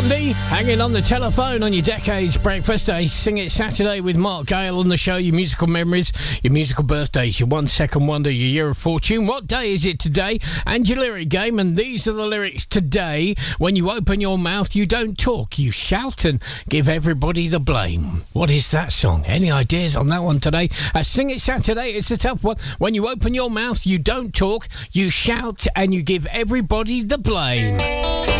Blondie, hanging on the telephone on your Decades Breakfast. Sing It Saturday with Mark Gale on the show. Your musical memories, your musical birthdays, your 1 second wonder, your year of fortune. What day is it today? And your lyric game. And these are the lyrics today. When you open your mouth, you don't talk. You shout and give everybody the blame. What is that song? Any ideas on that one today? Sing It Saturday. It's a tough one. When you open your mouth, you don't talk. You shout and you give everybody the blame.